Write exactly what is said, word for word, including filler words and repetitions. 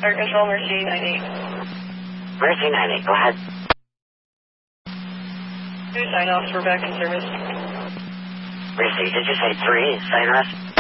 Air Control, Mercy ninety-eight. Mercy ninety-eight, go ahead. Two sign-offs, we're back in service. Mercy, did you say three sign-offs?